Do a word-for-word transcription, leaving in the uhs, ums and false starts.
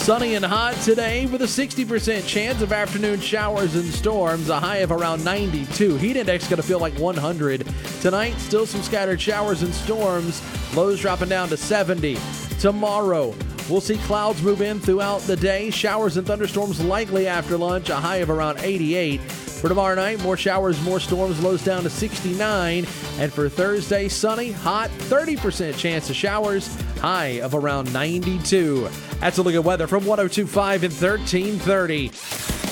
Sunny and hot today with a sixty percent chance of afternoon showers and storms, a high of around ninety-two. Heat index going to feel like one hundred. Tonight, still some scattered showers and storms, lows dropping down to seventy. Tomorrow, we'll see clouds move in throughout the day, showers and thunderstorms likely after lunch, a high of around eighty-eight. For tomorrow night, more showers, more storms, lows down to sixty-nine. And for Thursday, sunny, hot, thirty percent chance of showers, high of around ninety-two. That's a look at weather from one oh two point five and thirteen thirty.